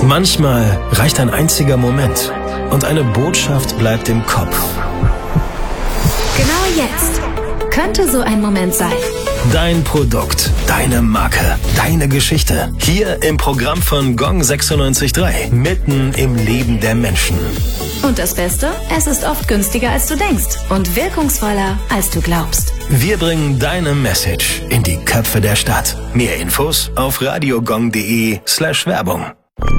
Manchmal reicht ein einziger Moment und eine Botschaft bleibt im Kopf. Genau jetzt könnte so ein Moment sein. Dein Produkt, deine Marke, deine Geschichte. Hier im Programm von Gong 96.3. Mitten im Leben der Menschen. Und das Beste? Es ist oft günstiger, als du denkst und wirkungsvoller, als du glaubst. Wir bringen deine Message in die Köpfe der Stadt. Mehr Infos auf radiogong.de/Werbung.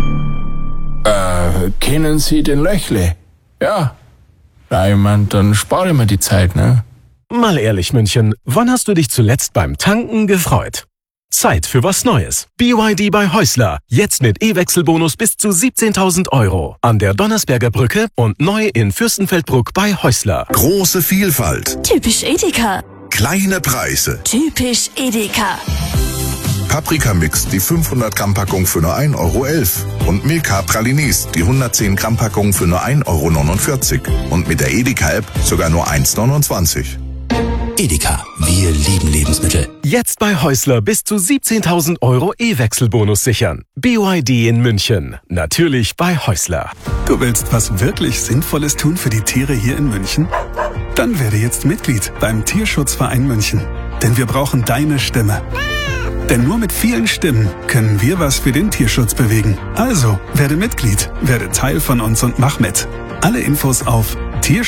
Kennen Sie den Löchle? Ja. Ja, ich mein, dann spare ich mir die Zeit, ne? Mal ehrlich, München, wann hast du dich zuletzt beim Tanken gefreut? Zeit für was Neues. BYD bei Häusler. Jetzt mit E-Wechselbonus bis zu 17.000 Euro. An der Donnersberger Brücke und neu in Fürstenfeldbruck bei Häusler. Große Vielfalt. Typisch Edeka. Kleine Preise. Typisch Edeka. Paprikamix, die 500 Gramm Packung für nur 1,11 Euro. Und Milka Pralines, die 110 Gramm Packung für nur 1,49 Euro. Und mit der Edeka-App sogar nur 1,29 €. Edeka, wir lieben Lebensmittel. Jetzt bei Häusler bis zu 17.000 Euro E-Wechselbonus sichern. BYD in München. Natürlich bei Häusler. Du willst was wirklich Sinnvolles tun für die Tiere hier in München? Dann werde jetzt Mitglied beim Tierschutzverein München. Denn wir brauchen deine Stimme. Denn nur mit vielen Stimmen können wir was für den Tierschutz bewegen. Also, werde Mitglied, werde Teil von uns und mach mit. Alle Infos auf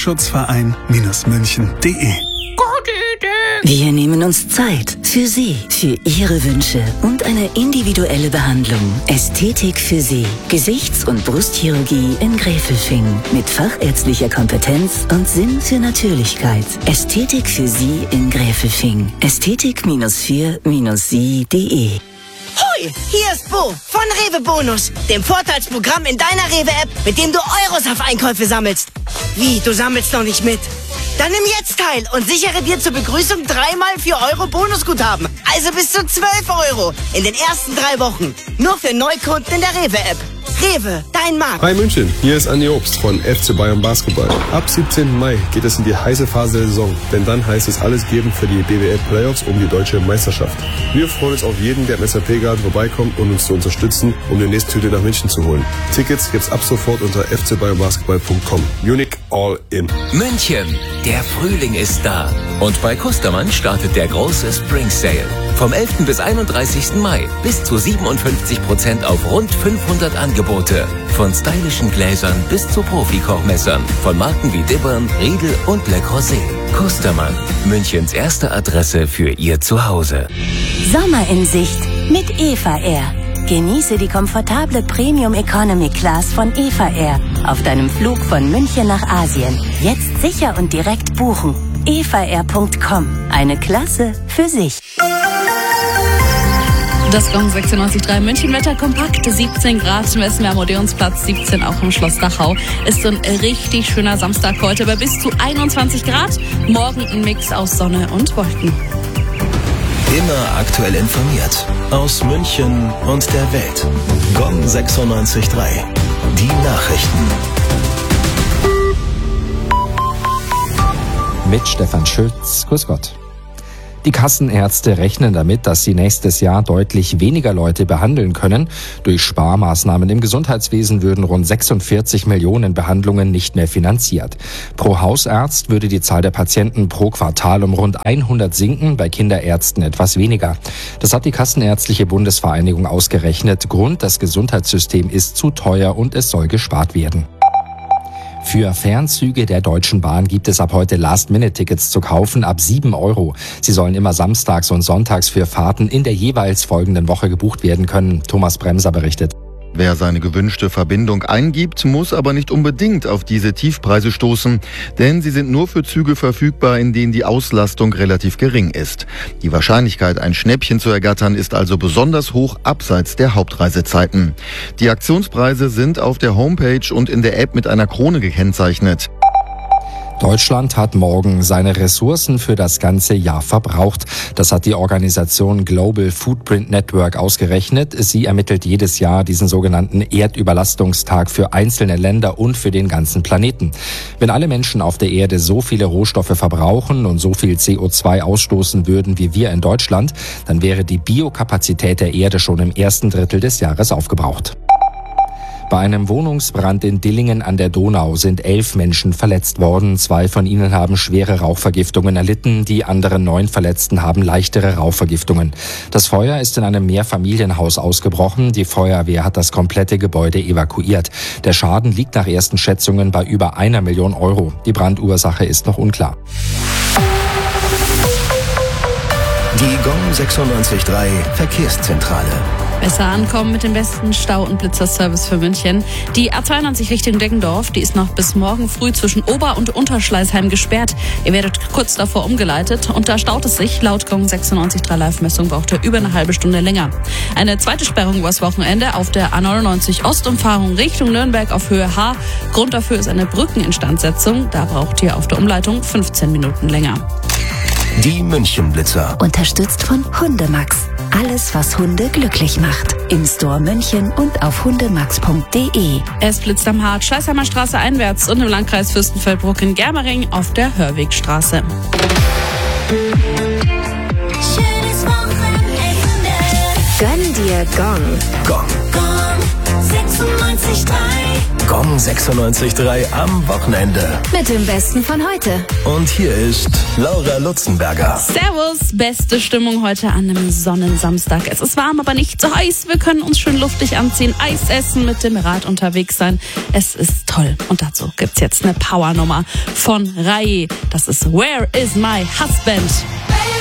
tierschutzverein-münchen.de. Wir nehmen uns Zeit für Sie, für Ihre Wünsche und eine individuelle Behandlung. Ästhetik für Sie. Gesichts- und Brustchirurgie in Gräfelfing. Mit fachärztlicher Kompetenz und Sinn für Natürlichkeit. Ästhetik für Sie in Gräfelfing. Ästhetik-für-sie.de. Hoi, hier ist Bo von Rewe Bonus, dem Vorteilsprogramm in deiner Rewe-App, mit dem du Euros auf Einkäufe sammelst. Wie, du sammelst noch nicht mit? Dann nimm jetzt teil und sichere dir zur Begrüßung 3x 4 Euro Bonusguthaben. Also bis zu 12 Euro in den ersten 3 Wochen. Nur für Neukunden in der Rewe-App. Rewe, dein Markt. Hi München, hier ist Andi Obst von FC Bayern Basketball. Ab 17. Mai geht es in die heiße Phase der Saison, denn dann heißt es alles geben für die BWL Playoffs um die deutsche Meisterschaft. Wir freuen uns auf jeden, der im SAP-Garten vorbeikommt und uns zu unterstützen, um die nächste Tüte nach München zu holen. Tickets gibt's ab sofort unter fcbayernbasketball.com. Munich all in. München, der Frühling ist da. Und bei Kustermann startet der große Spring Sale. Vom 11. bis 31. Mai bis zu 57% auf rund 500 Angebote. Von stylischen Gläsern bis zu Profi-Kochmessern. Von Marken wie Dibbern, Riedel und Le Creuset. Kustermann, Münchens erste Adresse für Ihr Zuhause. Sommer in Sicht mit Eva Air. Genieße die komfortable Premium Economy Class von Eva Air auf deinem Flug von München nach Asien. Jetzt sicher und direkt buchen. evaair.com. Eine Klasse für sich. Das Gong 96.3 München-Wetter kompakt, 17 Grad messen wir am Odeonsplatz, 17 auch im Schloss Dachau. Ist so ein richtig schöner Samstag heute bei bis zu 21 Grad. Morgen ein Mix aus Sonne und Wolken. Immer aktuell informiert. Aus München und der Welt. Gong 96.3. Die Nachrichten. Mit Stefan Schütz. Grüß Gott. Die Kassenärzte rechnen damit, dass sie nächstes Jahr deutlich weniger Leute behandeln können. Durch Sparmaßnahmen im Gesundheitswesen würden rund 46 Millionen Behandlungen nicht mehr finanziert. Pro Hausarzt würde die Zahl der Patienten pro Quartal um rund 100 sinken, bei Kinderärzten etwas weniger. Das hat die Kassenärztliche Bundesvereinigung ausgerechnet. Grund: das Gesundheitssystem ist zu teuer und es soll gespart werden. Für Fernzüge der Deutschen Bahn gibt es ab heute Last-Minute-Tickets zu kaufen ab 7 Euro. Sie sollen immer samstags und sonntags für Fahrten in der jeweils folgenden Woche gebucht werden können. Thomas Bremser berichtet. Wer seine gewünschte Verbindung eingibt, muss aber nicht unbedingt auf diese Tiefpreise stoßen, denn sie sind nur für Züge verfügbar, in denen die Auslastung relativ gering ist. Die Wahrscheinlichkeit, ein Schnäppchen zu ergattern, ist also besonders hoch abseits der Hauptreisezeiten. Die Aktionspreise sind auf der Homepage und in der App mit einer Krone gekennzeichnet. Deutschland hat morgen seine Ressourcen für das ganze Jahr verbraucht. Das hat die Organisation Global Footprint Network ausgerechnet. Sie ermittelt jedes Jahr diesen sogenannten Erdüberlastungstag für einzelne Länder und für den ganzen Planeten. Wenn alle Menschen auf der Erde so viele Rohstoffe verbrauchen und so viel CO2 ausstoßen würden wie wir in Deutschland, dann wäre die Biokapazität der Erde schon im ersten Drittel des Jahres aufgebraucht. Bei einem Wohnungsbrand in Dillingen an der Donau sind 11 Menschen verletzt worden. 2 von ihnen haben schwere Rauchvergiftungen erlitten. Die anderen 9 Verletzten haben leichtere Rauchvergiftungen. Das Feuer ist in einem Mehrfamilienhaus ausgebrochen. Die Feuerwehr hat das komplette Gebäude evakuiert. Der Schaden liegt nach ersten Schätzungen bei über 1 Million Euro. Die Brandursache ist noch unklar. Die Gong 96.3 Verkehrszentrale. Besser ankommen mit dem besten Stau- und Blitzerservice für München. Die A92 Richtung Deggendorf, die ist noch bis morgen früh zwischen Ober- und Unterschleißheim gesperrt. Ihr werdet kurz davor umgeleitet und da staut es sich. Laut Gong 96.3 Live-Messung braucht ihr über eine halbe Stunde länger. Eine zweite Sperrung übers Wochenende auf der A99 Ostumfahrung Richtung Nürnberg auf Höhe H. Grund dafür ist eine Brückeninstandsetzung. Da braucht ihr auf der Umleitung 15 Minuten länger. Die München-Blitzer. Unterstützt von Hundemax. Alles, was Hunde glücklich macht. Im Store München und auf hundemax.de. Es blitzt am Hart, Schleißheimer Straße einwärts und im Landkreis Fürstenfeldbruck in Germering auf der Hörwegstraße. Schönes Wochenende. Gönn dir Gong. Gong. Gong 96.3. Gong 96.3 am Wochenende. Mit dem Besten von heute. Und hier ist Laura Lutzenberger. Servus, beste Stimmung heute an einem Sonnensamstag. Es ist warm, aber nicht so heiß. Wir können uns schön luftig anziehen, Eis essen, mit dem Rad unterwegs sein. Es ist toll. Und dazu gibt's jetzt eine Powernummer von Rai. Das ist Where is my husband?